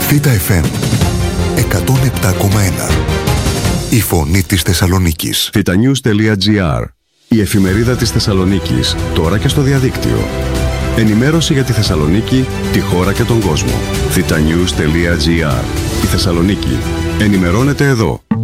Θήτα FM 107,1. Η φωνή της Θεσσαλονίκης. thetanews.gr. Η εφημερίδα της Θεσσαλονίκης, τώρα και στο διαδίκτυο. Ενημέρωση για τη Θεσσαλονίκη, τη χώρα και τον κόσμο. thetanews.gr. Η Θεσσαλονίκη. Ενημερώνεται εδώ.